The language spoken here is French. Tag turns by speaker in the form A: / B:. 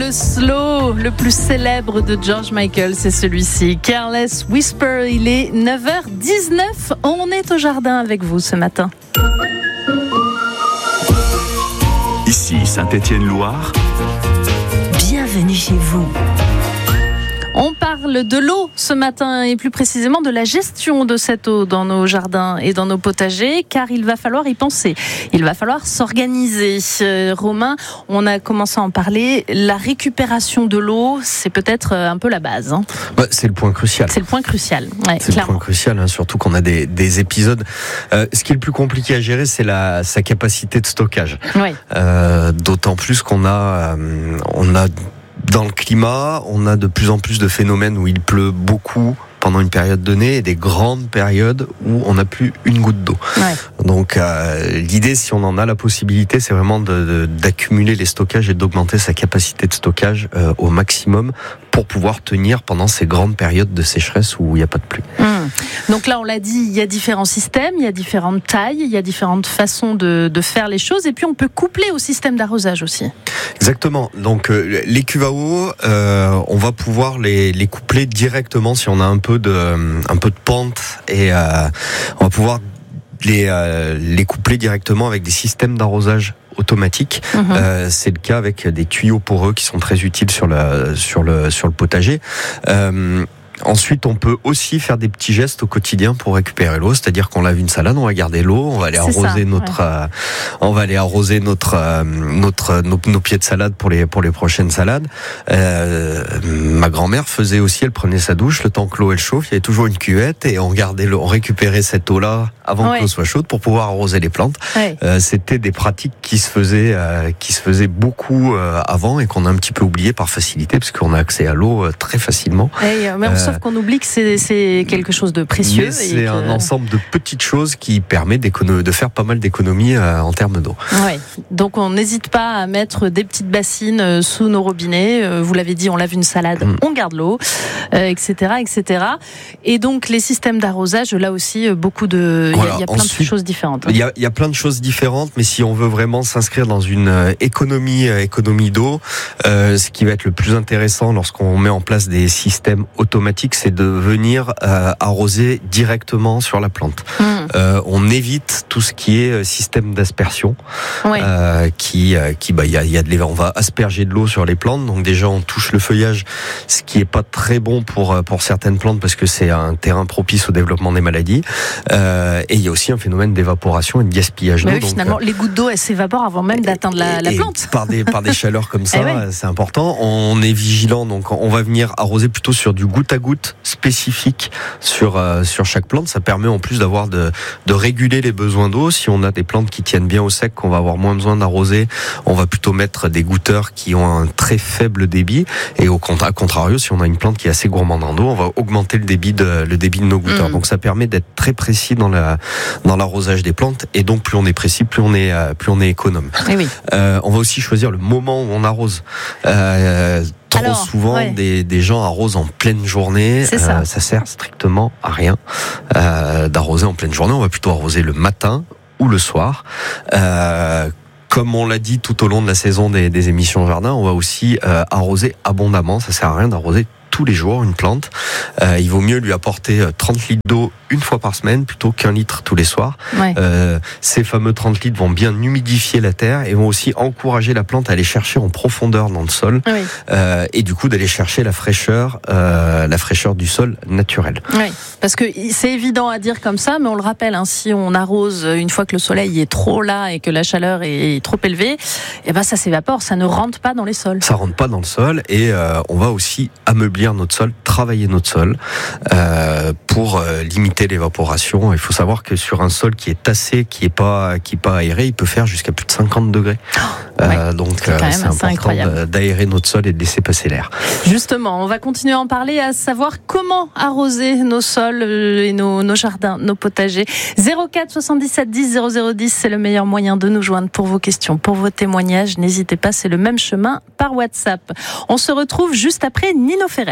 A: Le slow le plus célèbre de George Michael, c'est celui-ci. Careless Whisper, il est 9h19. On est au jardin avec vous ce matin.
B: Ici Saint-Étienne-Loire.
A: Bienvenue chez vous. On parle de l'eau ce matin et plus précisément de la gestion de cette eau dans nos jardins et dans nos potagers, car il va falloir y penser. Il va falloir s'organiser. Romain, on a commencé à en parler. La récupération de l'eau, c'est peut-être un peu la base. Hein.
C: C'est le point crucial.
A: C'est le point crucial. Ouais,
C: c'est clairement le point crucial, surtout qu'on a des épisodes. Ce qui est le plus compliqué à gérer, c'est sa capacité de stockage.
A: Ouais.
C: D'autant plus qu'on a dans le climat, on a de plus en plus de phénomènes où il pleut beaucoup pendant une période donnée et des grandes périodes où on n'a plus une goutte d'eau. Ouais. Donc l'idée, si on en a la possibilité, c'est vraiment d'accumuler les stockages et d'augmenter sa capacité de stockage au maximum pour pouvoir tenir pendant ces grandes périodes de sécheresse où il n'y a pas de pluie.
A: Donc là, on l'a dit, il y a différents systèmes, il y a différentes tailles, il y a différentes façons de faire les choses, et puis on peut coupler au système d'arrosage aussi.
C: Exactement. Donc les cuves à eau, on va pouvoir les coupler directement si on a un peu de pente, et on va pouvoir les coupler directement avec des systèmes d'arrosage automatique. C'est le cas avec des tuyaux poreux qui sont très utiles sur le potager. Ensuite, on peut aussi faire des petits gestes au quotidien pour récupérer l'eau, c'est-à-dire qu'on lave une salade, on va garder l'eau, on va aller arroser nos pieds de salade pour les prochaines salades. Ma grand-mère faisait aussi, elle prenait sa douche, le temps que l'eau elle chauffe, il y avait toujours une cuvette et on récupérait cette eau-là avant que l'eau soit chaude pour pouvoir arroser les plantes. C'était des pratiques qui se faisaient beaucoup avant et qu'on a un petit peu oublié par facilité parce qu'on a accès à l'eau très facilement.
A: Sauf qu'on oublie que c'est quelque chose de précieux.
C: C'est un ensemble de petites choses qui permet de faire pas mal d'économies en termes d'eau.
A: Ouais. Donc on n'hésite pas à mettre des petites bassines sous nos robinets. Vous l'avez dit, on lave une salade, on garde l'eau, etc., etc. Et donc les systèmes d'arrosage, là aussi, beaucoup de... Il y a plein de choses différentes.
C: Il y a plein de choses différentes, mais si on veut vraiment s'inscrire dans une économie d'eau, ce qui va être le plus intéressant lorsqu'on met en place des systèmes automatiques, c'est de venir arroser directement sur la plante. On évite tout ce qui est système d'aspersion, on va asperger de l'eau sur les plantes. Donc déjà on touche le feuillage, ce qui est pas très bon pour certaines plantes parce que c'est un terrain propice au développement des maladies. Et il y a aussi un phénomène d'évaporation et de gaspillage d'eau.
A: Oui, finalement, les gouttes d'eau elles s'évaporent avant même d'atteindre la plante.
C: Par des chaleurs comme ça, c'est important. On est vigilant, donc on va venir arroser plutôt sur du goutte à goutte spécifique sur chaque plante. Ça permet en plus de réguler les besoins d'eau. Si on a des plantes qui tiennent bien au sec, qu'on va avoir moins besoin d'arroser, on va plutôt mettre des goutteurs qui ont un très faible débit. Et à contrario, si on a une plante qui est assez gourmande en eau, on va augmenter le débit de nos goutteurs. Donc ça permet d'être très précis dans l'arrosage des plantes. Et donc plus on est précis, plus on est économe.
A: Oui.
C: On va aussi choisir le moment où on arrose. Trop souvent, des gens arrosent en pleine journée. Ça sert strictement à rien d'arroser en pleine journée. On va plutôt arroser le matin ou le soir. Comme on l'a dit tout au long de la saison des émissions jardin, on va aussi arroser abondamment. Ça sert à rien d'arroser tous les jours une plante. Il vaut mieux lui apporter 30 litres d'eau une fois par semaine plutôt qu'1 litre tous les soirs. Ces fameux 30 litres vont bien humidifier la terre et vont aussi encourager la plante à aller chercher en profondeur dans le sol et du coup d'aller chercher la fraîcheur du sol naturel.
A: Oui, parce que c'est évident à dire comme ça, mais on le rappelle, si on arrose une fois que le soleil est trop là et que la chaleur est trop élevée, ça s'évapore, ça ne rentre pas dans les sols. Ça
C: rentre pas dans le sol et on va aussi ameublir notre sol, travailler notre sol pour limiter l'évaporation. Il faut savoir que sur un sol qui est tassé, qui est pas aéré, il peut faire jusqu'à plus de 50 degrés. Donc c'est important d'aérer notre sol et de laisser passer l'air.
A: Justement, on va continuer à en parler, à savoir comment arroser nos sols et nos jardins, nos potagers. 04 77 10 0010, c'est le meilleur moyen de nous joindre pour vos questions, pour vos témoignages. N'hésitez pas, c'est le même chemin par WhatsApp. On se retrouve juste après Nino Ferrer.